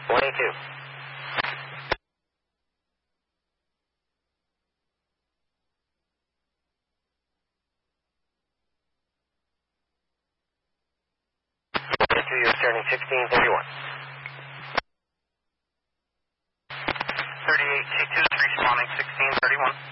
22. You're turning 1631. 38 T2 is responding 1631.